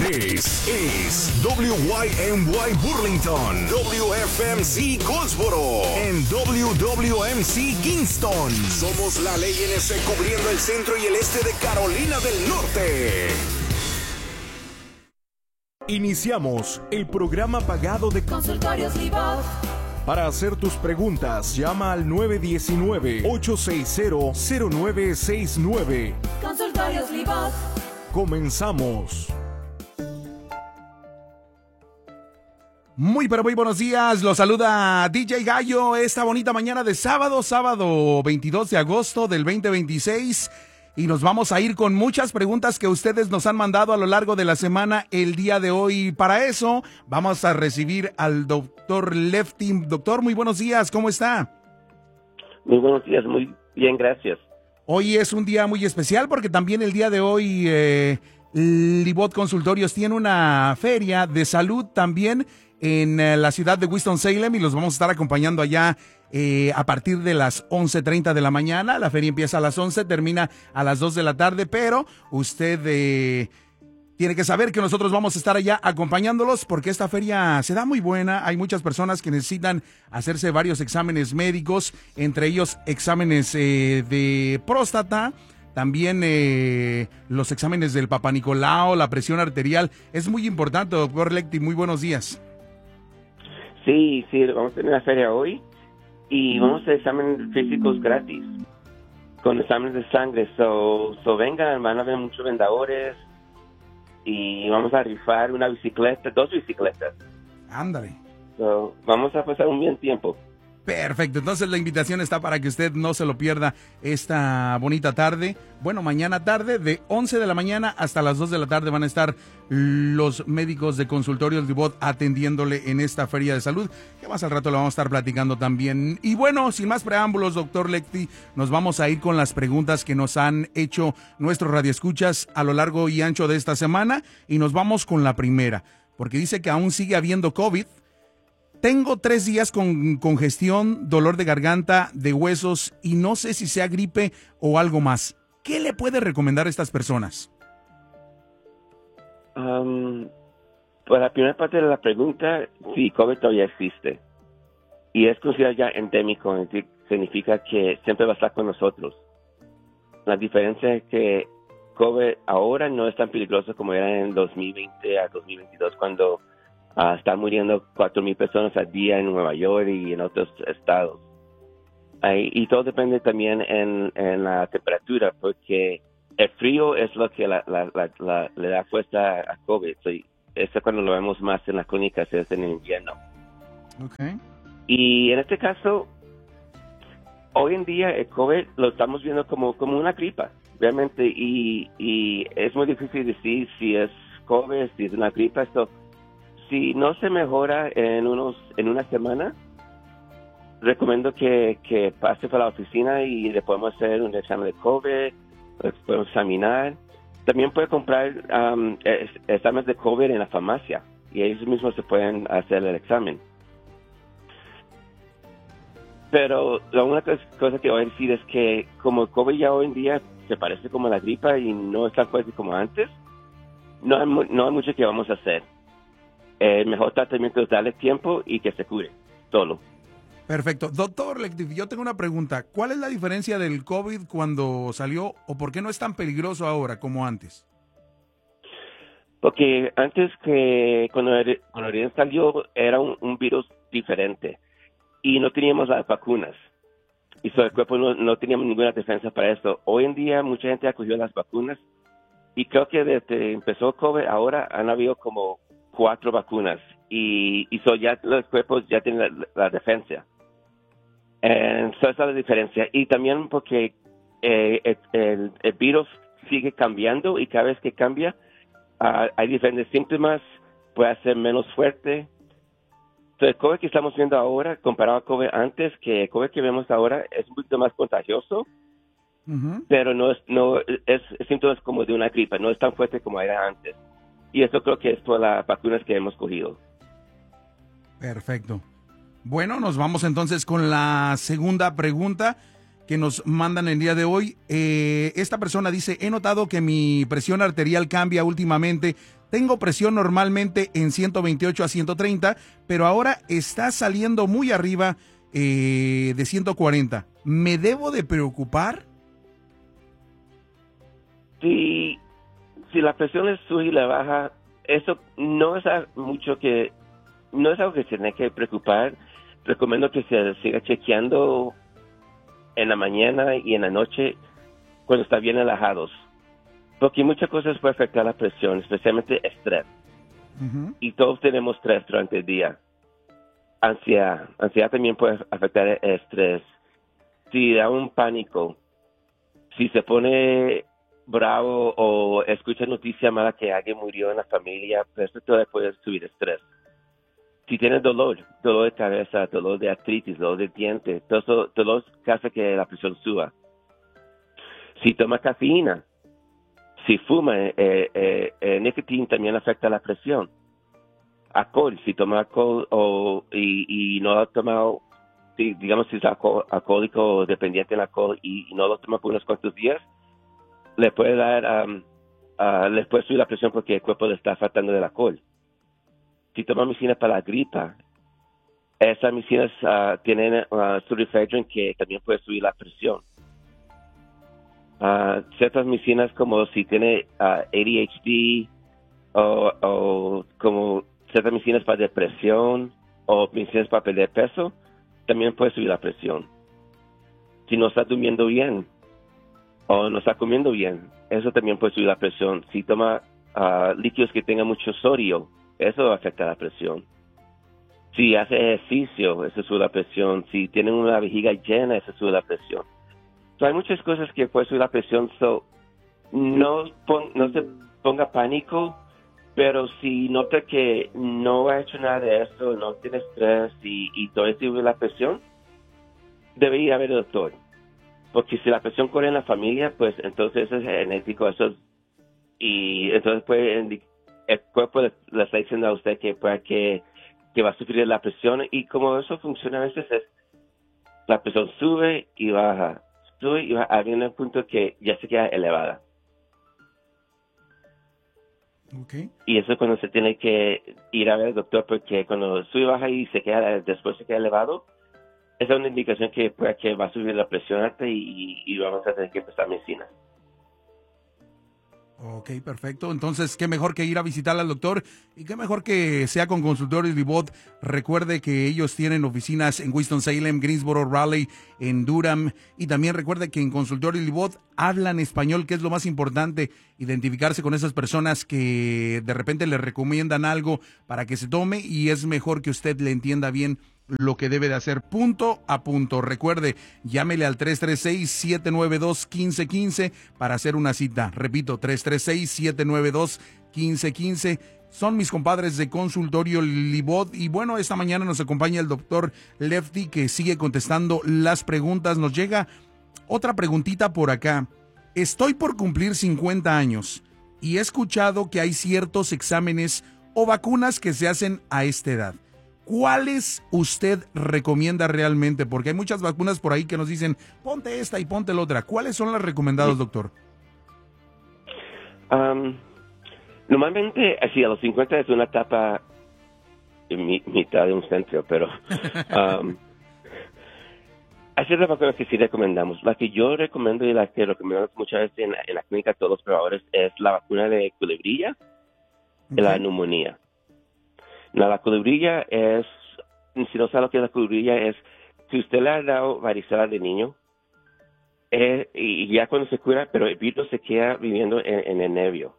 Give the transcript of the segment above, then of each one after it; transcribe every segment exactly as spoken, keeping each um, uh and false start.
This is W Y M Y Burlington, W F M C Goldsboro, en W W M C Kingston. Somos la ley N S cubriendo el centro y el este de Carolina del Norte. Iniciamos el programa pagado de Consultorios Libot. Para hacer tus preguntas, llama al nueve uno nueve, ocho seis cero, cero nueve seis nueve. Consultorios Libot. Comenzamos. Muy pero muy buenos días, los saluda D J Gallo esta bonita mañana de sábado, sábado veintidós de agosto del veinte veintiséis, y nos vamos a ir con muchas preguntas que ustedes nos han mandado a lo largo de la semana el día de hoy. Para eso vamos a recibir al doctor Lefty. Doctor, muy buenos días, ¿cómo está? Muy buenos días, muy bien, gracias. Hoy es un día muy especial porque también el día de hoy eh, Libot Consultorios tiene una feria de salud también en eh, la ciudad de Winston-Salem, y los vamos a estar acompañando allá eh, a partir de las once treinta de la mañana. La feria empieza a las once, termina a las dos de la tarde, pero usted eh, tiene que saber que nosotros vamos a estar allá acompañándolos porque esta feria se da muy buena. Hay muchas personas que necesitan hacerse varios exámenes médicos, entre ellos exámenes eh, de próstata, también eh, los exámenes del Papá Nicolau, la presión arterial. Es muy importante, doctor Lefty. Muy buenos días. Sí, sí, vamos a tener la feria hoy y vamos a hacer exámenes físicos gratis con exámenes de sangre. So, so vengan, van a ver muchos vendedores y vamos a rifar una bicicleta, dos bicicletas. Ándale. So, vamos a pasar un buen tiempo. Perfecto, entonces la invitación está para que usted no se lo pierda esta bonita tarde. Bueno, mañana tarde, de once de la mañana hasta las dos de la tarde van a estar los médicos de Consultorios Libot atendiéndole en esta feria de salud, que más al rato le vamos a estar platicando también. Y bueno, sin más preámbulos, doctor Lefty, nos vamos a ir con las preguntas que nos han hecho nuestros radioescuchas a lo largo y ancho de esta semana, y nos vamos con la primera, porque dice que aún sigue habiendo COVID. Tengo tres días con congestión, dolor de garganta, de huesos y no sé si sea gripe o algo más. ¿Qué le puede recomendar a estas personas? Um, pues la primera parte de la pregunta, sí, COVID todavía existe y es considerado ya endémico, significa que siempre va a estar con nosotros. La diferencia es que COVID ahora no es tan peligroso como era en dos mil veinte a dos mil veintidós, cuando Uh, están muriendo cuatro mil personas al día en Nueva York y en otros estados. Uh, y todo depende también en, en la temperatura, porque el frío es lo que la, la, la, la, le da fuerza a COVID. So, eso cuando lo vemos más en las clínicas es en el invierno. Okay. Y en este caso, hoy en día el COVID lo estamos viendo como, como una gripa, realmente, y, y es muy difícil decir si es COVID, si es una gripa. Esto Si no se mejora en unos en una semana, recomiendo que, que pase por la oficina y le podemos hacer un examen de COVID, le podemos examinar. También puede comprar um, exámenes de COVID en la farmacia y ellos mismos se pueden hacer el examen. Pero la única cosa que voy a decir es que como el COVID ya hoy en día se parece como la gripa y no es tan fuerte como antes, no hay, no hay mucho que vamos a hacer. El mejor tratamiento es darle tiempo y que se cure solo. Perfecto. Doctor Lefty, yo tengo una pregunta. ¿Cuál es la diferencia del COVID cuando salió o por qué no es tan peligroso ahora como antes? Porque antes que cuando el, cuando el salió era un, un virus diferente y no teníamos las vacunas. Y so, el cuerpo no, no teníamos ninguna defensa para eso. Hoy en día mucha gente ha cogido las vacunas y creo que desde que empezó COVID ahora han habido como cuatro vacunas y, y so ya los cuerpos ya tienen la, la defensa. And so esa es la diferencia. Y también porque eh, el, el, el virus sigue cambiando y cada vez que cambia uh, hay diferentes síntomas, puede ser menos fuerte. Entonces el COVID que estamos viendo ahora comparado a COVID antes, que el COVID que vemos ahora es un poquito más contagioso, uh-huh. pero no es, no es, es síntomas como de una gripa, no es tan fuerte como era antes. Y eso creo que es por las vacunas que hemos cogido. Perfecto. Bueno, nos vamos entonces con la segunda pregunta. que nos mandan el día de hoy. Eh, esta persona dice, he notado que mi presión arterial cambia últimamente. Tengo presión normalmente en ciento veintiocho a ciento treinta, pero ahora está saliendo muy arriba eh, de ciento cuarenta. ¿Me debo de preocupar? Si, si la presión le sube y le baja, eso no es mucho que, no es algo que se tiene que preocupar. Recomiendo que se siga chequeando en la mañana y en la noche cuando está bien relajados, porque muchas cosas pueden afectar la presión, especialmente estrés. Uh-huh. Y todos tenemos estrés durante el día. Ansiedad, ansiedad también puede afectar el estrés. Si da un pánico, si se pone bravo o escucha noticia mala que alguien murió en la familia, pues eso todavía puede subir estrés. Si tienes dolor, dolor de cabeza, dolor de artritis, dolor de dientes, todo eso, todo eso hace que la presión suba. Si toma cafeína, si fuma, eh, eh, eh, nicotina también afecta la presión. Alcohol, si toma alcohol o, y, y no lo ha tomado, si, digamos si es alcohol, alcohólico o dependiente del alcohol y, y no lo toma por unos cuantos días, le puede dar, um, uh, le puede subir la presión porque el cuerpo le está faltando del alcohol. Si toma medicina para la gripa, esas medicinas uh, tienen uh, sulfurafedrin que también puede subir la presión. Uh, ciertas medicinas como si tiene uh, A D H D o, o como ciertas medicinas para depresión o medicinas para perder peso, también puede subir la presión. Si no está durmiendo bien o no está comiendo bien, eso también puede subir la presión. Si toma uh, líquidos que tengan mucho sodio, eso afecta la presión. Si hace ejercicio, eso sube la presión. Si tiene una vejiga llena, eso sube la presión. So, hay muchas cosas que pueden subir la presión. So, no, pon, no se ponga pánico, pero si nota que no ha hecho nada de eso, no tiene estrés y, y todavía sube la presión, debe ir a ver al doctor. Porque si la presión corre en la familia, pues entonces eso es genético. Eso es, y entonces puede indicar, el cuerpo le, le está diciendo a usted que, pues, que, que va a sufrir la presión, y como eso funciona a veces es la presión sube y baja, sube y baja, a un punto que ya se queda elevada. Okay. Y eso es cuando se tiene que ir a ver al doctor, porque cuando sube y baja y se queda, después se queda elevado, esa es una indicación que, pues, que va a subir la presión alta y, y vamos a tener que empezar medicina. Ok, perfecto. Entonces, qué mejor que ir a visitar al doctor y qué mejor que sea con Consultorios Libot. Recuerde que ellos tienen oficinas en Winston-Salem, Greensboro, Raleigh, en Durham. Y también recuerde que en Consultorios Libot hablan español, que es lo más importante, identificarse con esas personas que de repente le recomiendan algo para que se tome y es mejor que usted le entienda bien lo que debe de hacer, punto a punto. Recuerde, llámele al tres tres seis, siete nueve dos, uno cinco uno cinco para hacer una cita. Repito, tres tres seis, siete nueve dos, uno cinco uno cinco. Son mis compadres de Consultorio Libot. Y bueno, esta mañana nos acompaña el doctor Lefty, que sigue contestando las preguntas. Nos llega otra preguntita por acá. Estoy por cumplir cincuenta años y he escuchado que hay ciertos exámenes o vacunas que se hacen a esta edad. ¿Cuáles usted recomienda realmente? Porque hay muchas vacunas por ahí que nos dicen, ponte esta y ponte la otra. ¿Cuáles son las recomendadas, doctor? Um, normalmente, así a los cincuenta es una etapa en mi, mitad de un centro, pero um, hay ciertas vacunas que sí recomendamos. La que yo recomiendo y la que recomendamos muchas veces en, en la clínica a todos los probadores es la vacuna de culebrilla y okay. la neumonía. No, la culebrilla es, si no sabe lo que es la culebrilla, es si usted le ha dado varicela de niño, eh, y ya cuando se cura, pero el virus se queda viviendo en, en el nervio.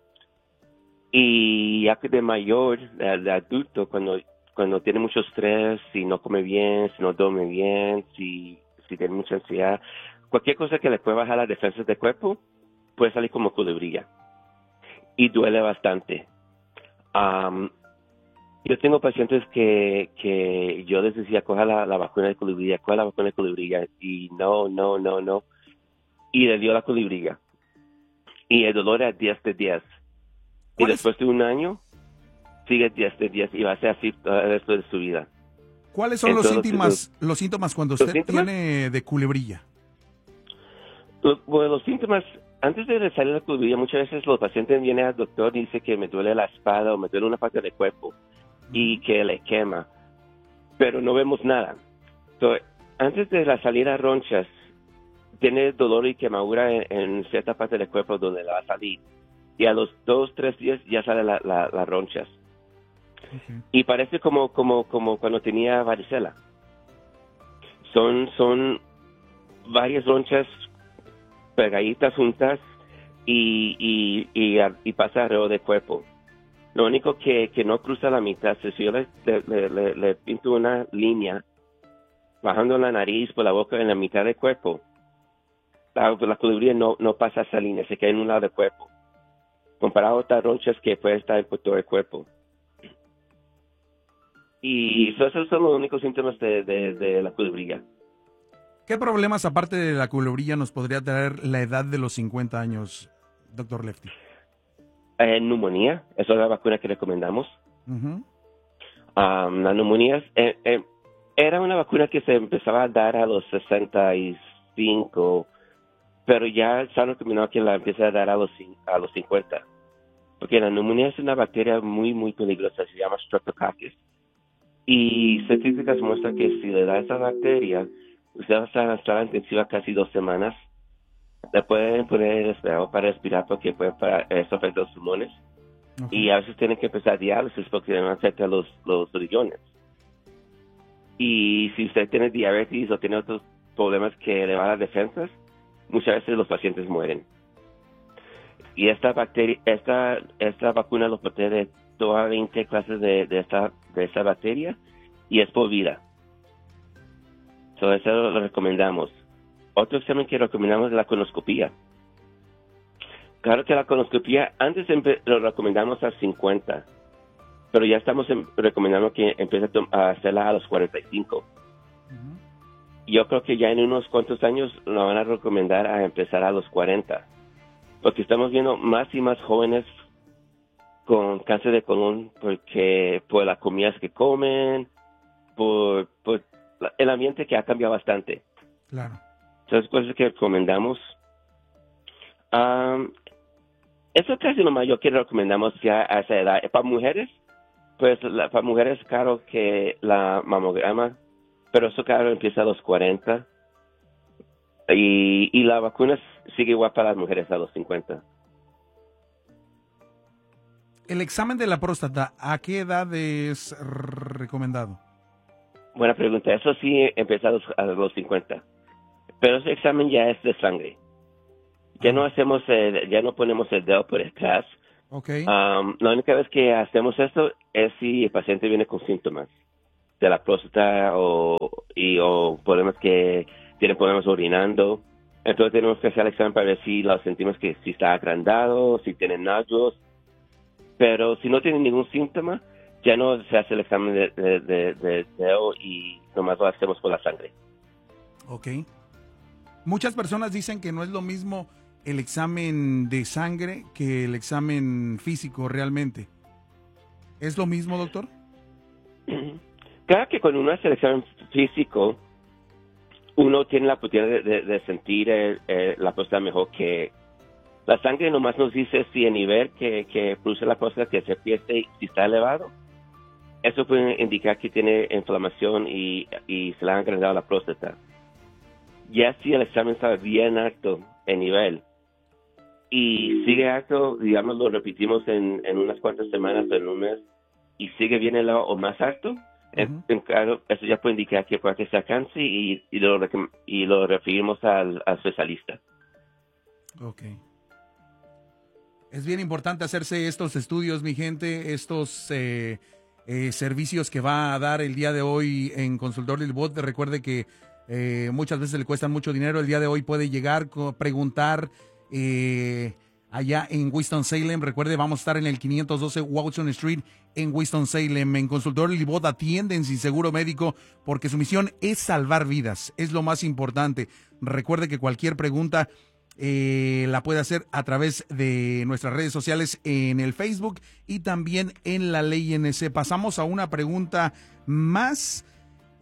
Y ya que de mayor, de, de adulto, cuando, cuando tiene mucho estrés, si no come bien, si no duerme bien, si, si tiene mucha ansiedad, cualquier cosa que le pueda bajar las defensas del cuerpo, puede salir como culebrilla. Y duele bastante. Um, Yo tengo pacientes que, que yo les decía, coja la, la vacuna de culebrilla, coja la vacuna de culebrilla, y no, no, no, no. Y le dio la culebrilla. Y el dolor era diez de diez. Y después de un año, sigue diez de diez y va a ser así todo el resto de su vida. ¿Cuáles son los síntomas, los síntomas cuando usted tiene de culebrilla? Los, bueno, los síntomas, antes de salir de la culebrilla, muchas veces los pacientes vienen al doctor y dicen que me duele la espalda o me duele una parte del cuerpo y que le quema, pero no vemos nada. Entonces, antes de la salida a ronchas, tiene dolor y quemadura en, en cierta parte del cuerpo donde la va a salir. Y a los dos, tres días ya salen las la, la ronchas. Okay. Y parece como, como, como cuando tenía varicela. Son, son varias ronchas pegaditas juntas y, y, y, y pasa alrededor del cuerpo. Lo único que, que no cruza la mitad, si yo le, le, le, le pinto una línea bajando la nariz por la boca en la mitad del cuerpo, la, la culebrilla no, no pasa esa línea, se queda en un lado del cuerpo, comparado a otras ronchas que puede estar en todo el cuerpo. Y esos son los únicos síntomas de, de, de la culebrilla. ¿Qué problemas aparte de la culebrilla nos podría traer la edad de los cincuenta años, doctor Lefty? Eh, neumonía, esa es la vacuna que recomendamos. Uh-huh. Um, la neumonía eh, eh, era una vacuna que se empezaba a dar a los sesenta y cinco, pero ya se ha recomendado que la empiece a dar a los, a los cincuenta. Porque la neumonía es una bacteria muy, muy peligrosa, se llama Streptococcus. Y científicas muestran que si le da esa bacteria, usted va a estar en la sala intensiva casi dos semanas. Le pueden poner esperado para respirar porque puede para, eso afecta los pulmones. Okay. Y a veces tienen que empezar diálisis porque no afecta los, los riñones. Y si usted tiene diabetes o tiene otros problemas que elevan las defensas, muchas veces los pacientes mueren. Y esta bacteria, esta, esta vacuna los protege de todas veinte clases de, de, esta, de esta bacteria y es por vida. So, eso lo recomendamos. Otro examen que recomendamos es la colonoscopía. Claro que la colonoscopía, antes lo recomendamos a cincuenta, pero ya estamos en, recomendando que empiece a hacerla a los cuarenta y cinco. Uh-huh. Yo creo que ya en unos cuantos años lo van a recomendar a empezar a los cuarenta, porque estamos viendo más y más jóvenes con cáncer de colon porque por las comidas que comen, por, por el ambiente que ha cambiado bastante. Claro. Entonces, cosas que recomendamos. Um, eso casi lo mayor que recomendamos ya a esa edad. Para mujeres, pues la, para mujeres es caro que la mamograma, pero eso caro empieza a los cuarenta. Y, y la vacuna sigue igual para las mujeres a los cincuenta. El examen de la próstata, ¿a qué edad es recomendado? Buena pregunta. Eso sí empieza a los, a los cincuenta. Pero ese examen ya es de sangre. Ya no hacemos, el, ya no ponemos el dedo por detrás. Okay. Um, la única vez que hacemos esto es si el paciente viene con síntomas de la próstata o, y, o problemas que tienen problemas orinando. Entonces tenemos que hacer el examen para ver si lo sentimos que si está agrandado, si tiene nódulos. Pero si no tiene ningún síntoma, ya no se hace el examen de, de, de, de dedo y nomás lo hacemos por la sangre. Ok. Muchas personas dicen que no es lo mismo el examen de sangre que el examen físico realmente. ¿Es lo mismo, doctor? Claro que cuando uno hace el examen físico, uno tiene la oportunidad de, de, de sentir eh, eh, la próstata mejor que la sangre. Nomás nos dice si el nivel que, que produce la próstata que se pierde, si está elevado. Eso puede indicar que tiene inflamación y, y se le ha agrandado la próstata. Ya si el examen está bien alto en nivel y sigue alto, digamos, lo repetimos en, en unas cuantas semanas o en un mes y sigue bien elevado o más alto, uh-huh. en, en, claro, eso ya puede indicar que puede que sea cáncer y, y, lo, y lo referimos al, al especialista. Ok. Es bien importante hacerse estos estudios, mi gente, estos eh, eh, servicios que va a dar el día de hoy en Consultorio Libot. Recuerde que Eh, muchas veces le cuestan mucho dinero. El día de hoy puede llegar, preguntar eh, allá en Winston-Salem. Recuerde, vamos a estar en el quinientos doce Watson Street en Winston-Salem. En Consultorio Libot atienden sin seguro médico porque su misión es salvar vidas, es lo más importante. Recuerde que cualquier pregunta eh, la puede hacer a través de nuestras redes sociales en el Facebook y también en la Ley N C. Pasamos a una pregunta más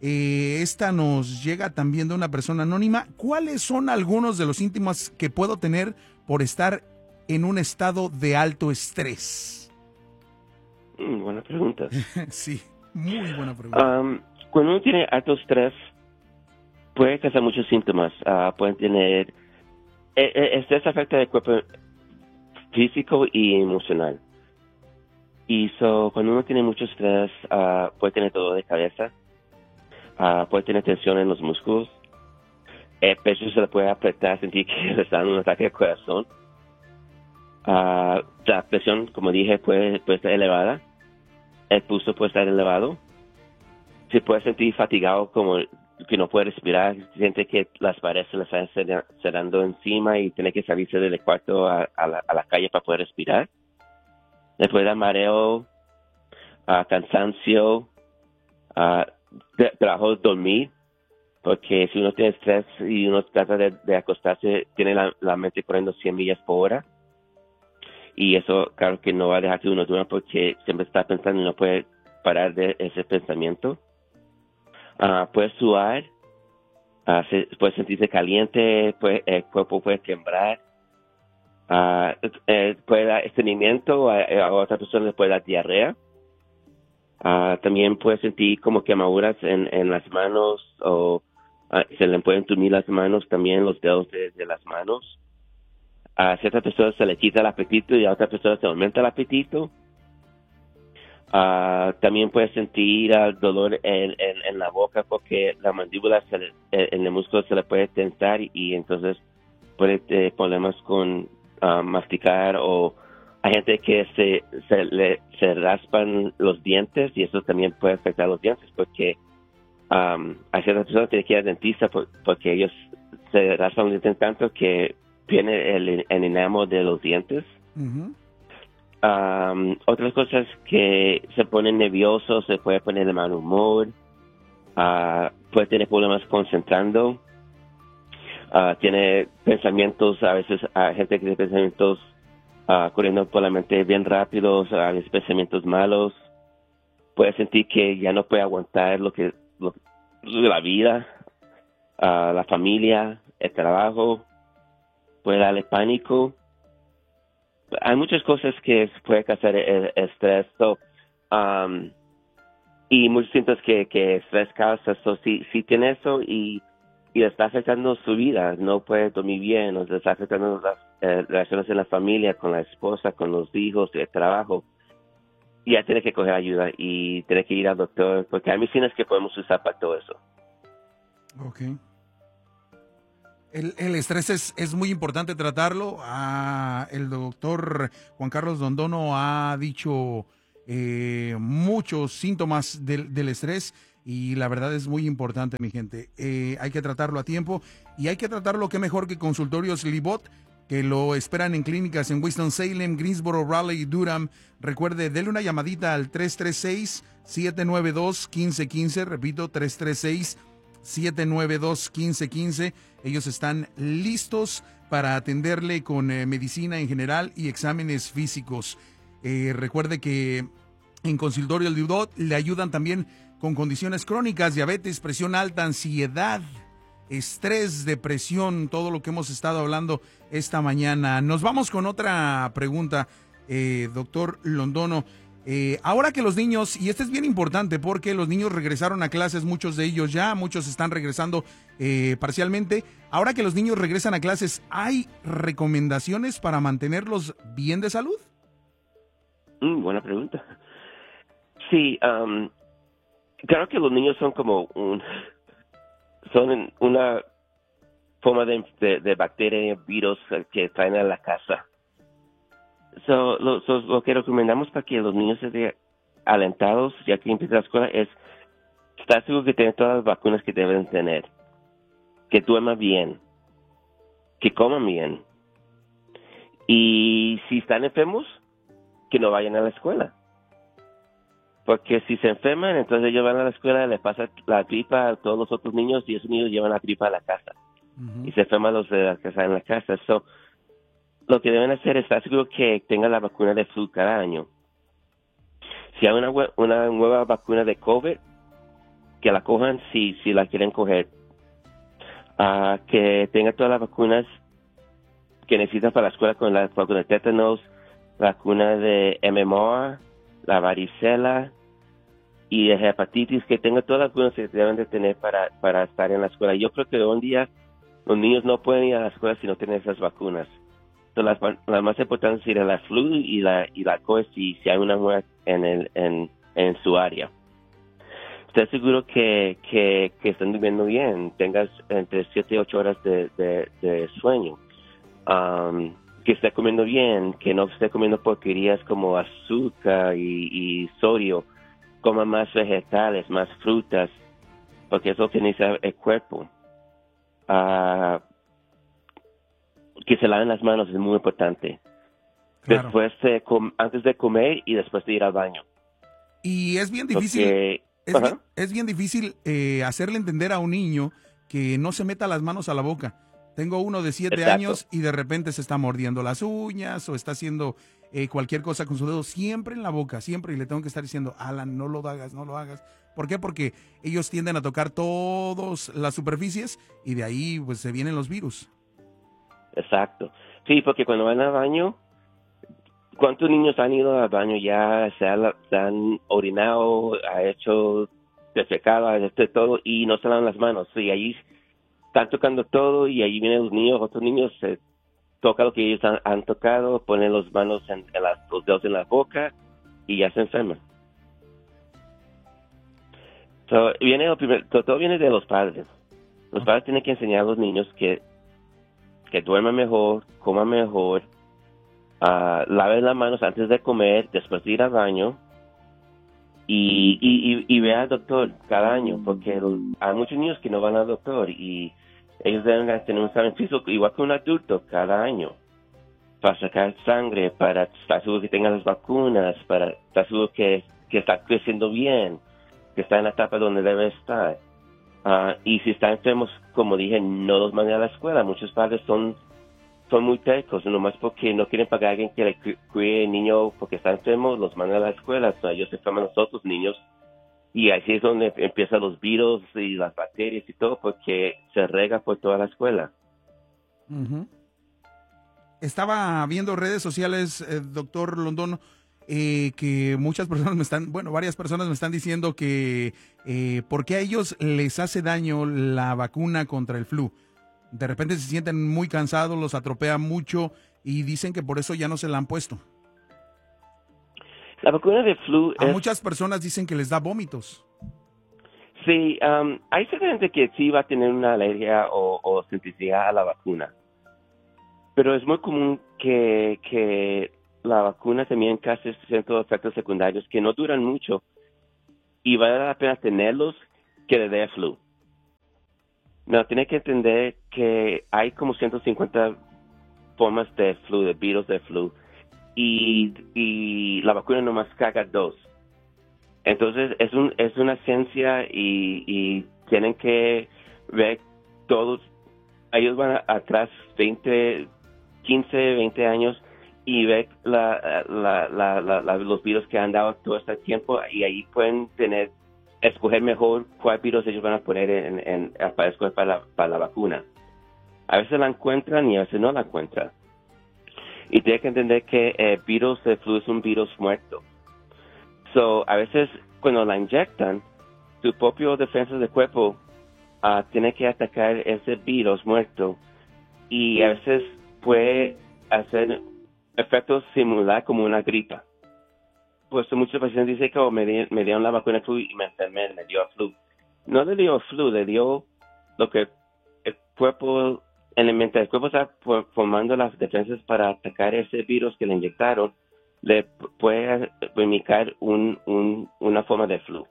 Eh, esta nos llega también de una persona anónima. ¿Cuáles son algunos de los síntomas que puedo tener por estar en un estado de alto estrés? Mm, buena pregunta. Sí, muy buena pregunta. Um, cuando uno tiene alto estrés, puede causar muchos síntomas. Uh, pueden tener... El estrés afecta el cuerpo físico y emocional. Y so, cuando uno tiene mucho estrés, uh, puede tener dolor de cabeza, uh, puede tener tensión en los músculos, el pecho se le puede apretar, sentir que le está dando un ataque al corazón. Uh, la presión, como dije, puede, puede estar elevada, el pulso puede estar elevado, se puede sentir fatigado, como que no puede respirar, siente que las paredes se le están cerrando encima y tiene que salirse del cuarto a, a, la, a la calle para poder respirar. Le puede dar mareo, uh, cansancio, uh, trabajo de dormir, porque si uno tiene estrés y uno trata de, de acostarse, tiene la, la mente corriendo cien millas por hora. Y eso, claro que no va a dejar que uno duerma porque siempre está pensando y no puede parar de ese pensamiento. Uh, puede sudar, uh, se, puede sentirse caliente, puede, el cuerpo puede quebrar, uh, eh, puede dar estreñimiento, a, a otra persona le puede dar diarrea. Uh, también puede sentir como quemaduras en, en las manos o uh, se le pueden tumir las manos, también los dedos de, de las manos. A ciertas personas se le quita el apetito y a otras personas se aumenta el apetito. Uh, también puede sentir uh, dolor en, en, en la boca porque la mandíbula se le, en el músculo se le puede tensar y, y entonces puede tener problemas con uh, masticar, o hay gente que se se, le, se raspan los dientes y eso también puede afectar los dientes porque um, hay ciertas personas que tienen que ir al dentista por, porque ellos se raspan los dientes tanto que viene el, el enamo de los dientes. Uh-huh. Um, otras cosas que se ponen nerviosos, se puede poner de mal humor, uh, puede tener problemas concentrando, uh, tiene pensamientos, a veces hay gente que tiene pensamientos uh, corriendo por la mente bien rápidos, a veces pensamientos malos, puede sentir que ya no puede aguantar lo que lo, la vida, uh, la familia, el trabajo, puede darle pánico. Hay muchas cosas que puede causar el, el estrés, so, um, y muchos síntomas que, que estrés causa. So, si, si tiene eso y, y le está afectando su vida, no puede dormir bien, o le está afectando las eh, relaciones en la familia, con la esposa, con los hijos, el trabajo, ya tiene que coger ayuda y tiene que ir al doctor, porque hay medicinas que podemos usar para todo eso. Ok. El, el estrés es, es muy importante tratarlo. Ah, el doctor Juan Carlos Londono ha dicho eh, muchos síntomas del, del estrés y la verdad es muy importante, mi gente. Eh, hay que tratarlo a tiempo y hay que tratarlo, qué mejor que Consultorios Libot, que lo esperan en clínicas en Winston-Salem, Greensboro, Raleigh y Durham. Recuerde, dele una llamadita al tres tres seis, siete nueve dos, uno cinco uno cinco. Repito, tres tres seis, siete nueve dos, uno cinco uno cinco. Ellos están listos para atenderle con eh, medicina en general y exámenes físicos. Eh, recuerde que en Consultorio Libot le ayudan también con condiciones crónicas, diabetes, presión alta, ansiedad, estrés, depresión, todo lo que hemos estado hablando esta mañana. Nos vamos con otra pregunta, eh, doctor Londono. Eh, ahora que los niños, y esto es bien importante porque los niños regresaron a clases, muchos de ellos ya, muchos están regresando eh, parcialmente. Ahora que los niños regresan a clases, ¿hay recomendaciones para mantenerlos bien de salud? Mm, buena pregunta. Sí, um, claro que los niños son como un, son una forma de, de, de bacteria, virus que traen a la casa. So, lo, so, lo que recomendamos para que los niños estén alentados, ya que empieza la escuela, es estar seguro que tienen todas las vacunas que deben tener, que duerman bien, que coman bien, y si están enfermos, que no vayan a la escuela. Porque si se enferman, entonces ellos van a la escuela, les pasa la gripa a todos los otros niños y esos niños llevan la gripa a la casa. Uh-huh. Y se enferman los de la casa en la casa. So, lo que deben hacer es estar seguro que tengan la vacuna de flu cada año. Si hay una, una nueva vacuna de COVID, que la cojan si, si la quieren coger. Uh, que tenga todas las vacunas que necesitan para la escuela, con la vacuna de tétanos, la vacuna de M M R, la varicela y de hepatitis, que tenga todas las vacunas que deben de tener para, para estar en la escuela. Yo creo que hoy en día los niños no pueden ir a la escuela si no tienen esas vacunas. Entonces, las, las más importantes serían la flu y la y la COVID si, si hay una muerte en, el, en, en su área. Estoy seguro que, que, que están durmiendo bien, tengas entre siete y ocho horas de, de, de sueño, um, que esté comiendo bien, que no esté comiendo porquerías como azúcar y, y sodio, coma más vegetales, más frutas, porque eso tiene el cuerpo. Uh, que se laven las manos es muy importante. Claro. Después de com- antes de comer y después de ir al baño. Y es bien difícil... Porque, Es bien, es bien difícil eh, hacerle entender a un niño que no se meta las manos a la boca. Tengo uno de siete Exacto. años y de repente se está mordiendo las uñas o está haciendo eh, cualquier cosa con su dedo, siempre en la boca, siempre. Y le tengo que estar diciendo, Alan, no lo hagas, no lo hagas. ¿Por qué? Porque ellos tienden a tocar todas las superficies y de ahí pues se vienen los virus. Exacto. Sí, porque cuando van al baño, ¿cuántos niños han ido al baño ya, se, ha, se han orinado, ha hecho defecado, ha hecho todo y no se lavan las manos? Y ahí están tocando todo y ahí vienen los niños, otros niños se tocan lo que ellos han, han tocado, ponen las manos en, en las, los dedos en la boca y ya se enferman. So, viene lo primer, todo, todo viene de los padres. Los padres tienen que enseñar a los niños que, que duerman mejor, coman mejor, Uh, laven las manos antes de comer, después de ir al baño y, y, y, y ve al doctor cada año, porque el, hay muchos niños que no van al doctor y ellos deben tener un examen físico igual que un adulto cada año para sacar sangre, para estar seguro que tengan las vacunas, para estar seguro que, que está creciendo bien, que está en la etapa donde debe estar. Uh, y si están enfermos, como dije, no los manden a la escuela. Muchos padres son son muy tercos, nomás porque no quieren pagar a alguien que le cu- cuide el niño porque está enfermo, los mandan a la escuela. O sea, ellos se enferman nosotros, niños, y así es donde empiezan los virus y las bacterias y todo, porque se rega por toda la escuela. Uh-huh. Estaba viendo redes sociales, eh, doctor Londono, eh, que muchas personas me están, bueno, varias personas me están diciendo que eh, ¿por qué a ellos les hace daño la vacuna contra el flu? De repente se sienten muy cansados, los atropea mucho y dicen que por eso ya no se la han puesto. La vacuna de flu A es... muchas personas dicen que les da vómitos. Sí, um, hay gente que sí va a tener una alergia o, o sensibilidad a la vacuna. Pero es muy común que, que la vacuna también casi ciertos efectos secundarios que no duran mucho y vale la pena tenerlos que le dé flu. No, tiene que entender que hay como ciento cincuenta formas de flu, de virus de flu, y, y la vacuna nomás caga dos. Entonces, es un es una ciencia y, y tienen que ver todos, ellos van a, atrás veinte, quince, veinte años y ver la, la, la, la, la, los virus que han dado todo este tiempo y ahí pueden tener escoger mejor cuál virus ellos van a poner en, en, en para escoger para la, para la vacuna. A veces la encuentran y a veces no la encuentran. Y tiene que entender que el virus de flu es un virus muerto. So, a veces cuando la inyectan, tu propio defensa del cuerpo uh, tiene que atacar ese virus muerto y a veces puede hacer efectos similares como una gripa. Pues muchos pacientes dicen que oh, me, di, me dieron la vacuna flu y me enfermé, me dio flu. No le dio flu, le dio lo que el cuerpo, en el, mientras el cuerpo está formando las defensas para atacar ese virus que le inyectaron, le puede indicar un, un, una forma de flu.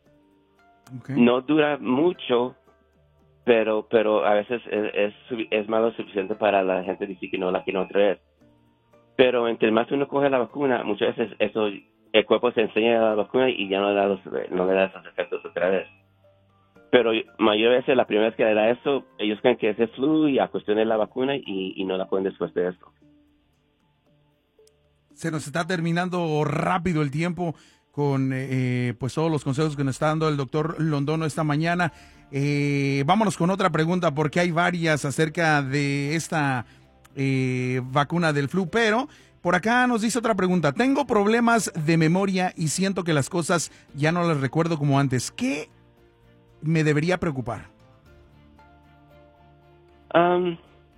Okay. No dura mucho, pero pero a veces es, es, es más lo suficiente para la gente decir que no la quiere otra vez. Pero entre más uno coge la vacuna, muchas veces eso el cuerpo se enseña a la vacuna y ya no le da los, no le da esos efectos otra vez. Pero mayor veces, la primera vez que le da eso, ellos creen que es el flu y a cuestión de la vacuna y, y no la ponen después de eso. Se nos está terminando rápido el tiempo con eh, pues todos los consejos que nos está dando el doctor Londono esta mañana. Eh, vámonos con otra pregunta porque hay varias acerca de esta eh, vacuna del flu, pero por acá nos dice otra pregunta. Tengo problemas de memoria y siento que las cosas ya no las recuerdo como antes. ¿Qué me debería preocupar? Um,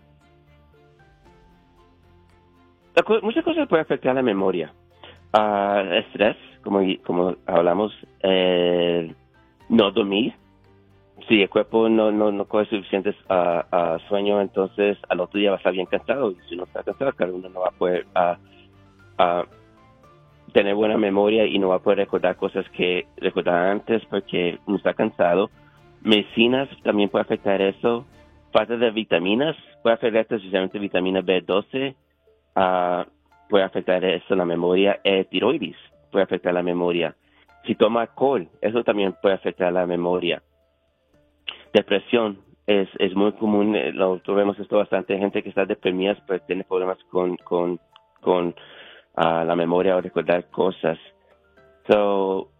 muchas cosas pueden afectar la memoria. Uh, estrés, como, como hablamos, eh, no dormir. Si el cuerpo no, no, no coge suficiente uh, uh, sueño, entonces al otro día va a estar bien cansado. Y si no está cansado, claro, uno no va a poder uh, uh, tener buena memoria y no va a poder recordar cosas que recordaba antes porque uno está cansado. Medicinas también puede afectar eso. Falta de vitaminas puede afectar especialmente vitamina B doce. Uh, puede afectar eso la memoria. Eh, tiroides puede afectar la memoria. Si toma alcohol, eso también puede afectar la memoria. Depresión es, es muy común, lo vemos esto bastante, gente que está deprimida pues tiene problemas con, con, con uh, la memoria o recordar cosas. So,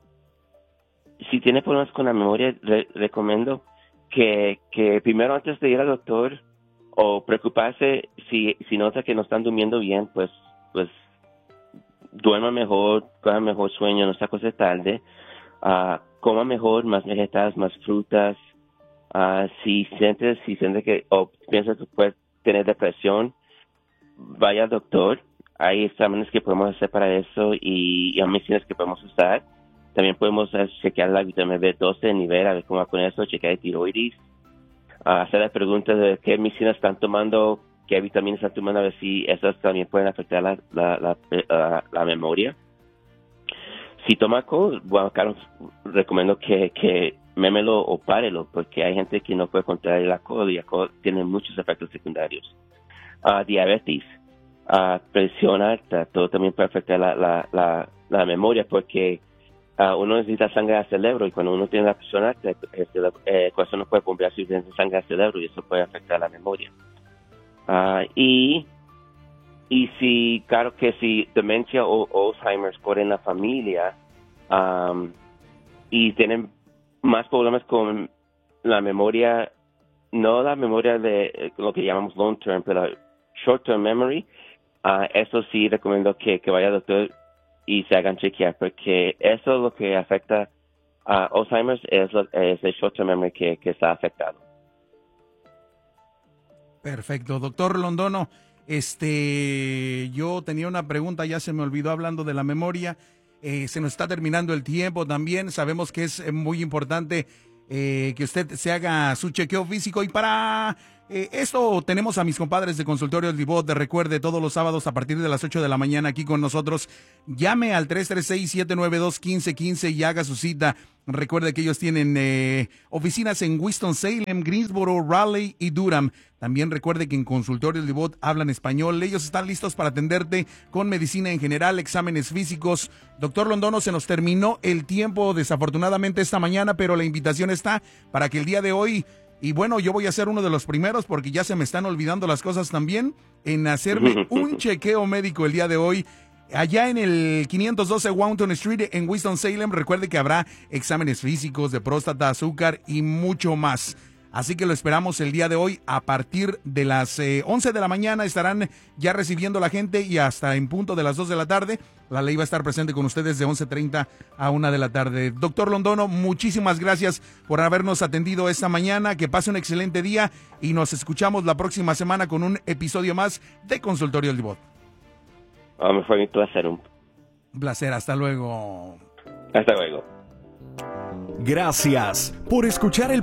si tiene problemas con la memoria, re, recomiendo que, que primero antes de ir al doctor o preocuparse, si, si nota que no están durmiendo bien, pues, pues duerma mejor, coja mejor sueño, no se acose tarde, uh, coma mejor, más vegetales, más frutas. Uh, si sientes, si sientes que o piensas que puedes tener depresión, vaya al doctor. Hay exámenes que podemos hacer para eso y, y hay medicinas que podemos usar. También podemos uh, chequear la vitamina B doce en nivel, a ver cómo va con eso, chequear el tiroides, uh, hacer las preguntas de qué medicinas están tomando, qué vitaminas están tomando, a ver si esas también pueden afectar la, la, la, la, la memoria. Si toma alcohol, bueno, Carlos, recomiendo que, que mémelo o párelo, porque hay gente que no puede controlar el alcohol y el alcohol tiene muchos efectos secundarios. Uh, diabetes, uh, presión alta, todo también puede afectar la, la, la, la memoria, porque uh, uno necesita sangre al cerebro y cuando uno tiene la presión alta, el, el corazón no puede bombear suficiente sangre al cerebro y eso puede afectar la memoria. Uh, y y si, claro que si demencia o Alzheimer's corre en la familia um, y tienen más problemas con la memoria, no la memoria de lo que llamamos long term, pero short term memory, uh, eso sí recomiendo que, que vaya al doctor y se hagan chequear, porque eso es lo que afecta a uh, Alzheimer's, es, lo, es el short term memory que, que está afectado. Perfecto, doctor Londono. Este, yo tenía una pregunta, ya se me olvidó hablando de la memoria. Eh, se nos está terminando el tiempo también. Sabemos que es muy importante eh, que usted se haga su chequeo físico. Y para eh, esto tenemos a mis compadres de Consultorios Libot. Recuerde, todos los sábados a partir de las ocho de la mañana aquí con nosotros. Llame al tres tres seis, siete nueve dos, uno cinco uno cinco y haga su cita. Recuerde que ellos tienen eh, oficinas en Winston-Salem, Greensboro, Raleigh y Durham. También recuerde que en Consultorios Libot hablan español. Ellos están listos para atenderte con medicina en general, exámenes físicos. Doctor Londono, se nos terminó el tiempo desafortunadamente esta mañana, pero la invitación está para que el día de hoy, y bueno, yo voy a ser uno de los primeros porque ya se me están olvidando las cosas también, en hacerme un chequeo médico el día de hoy. Allá en el quinientos doce Washington Street en Winston-Salem, recuerde que habrá exámenes físicos de próstata, azúcar y mucho más. Así que lo esperamos el día de hoy a partir de las eh, once de la mañana. Estarán ya recibiendo la gente y hasta en punto de las dos de la tarde. La ley va a estar presente con ustedes de once treinta a una de la tarde. Doctor Londono, muchísimas gracias por habernos atendido esta mañana. Que pase un excelente día y nos escuchamos la próxima semana con un episodio más de Consultorio Libot. Oh, me fue un placer. Un placer, hasta luego. Hasta luego. Gracias por escuchar el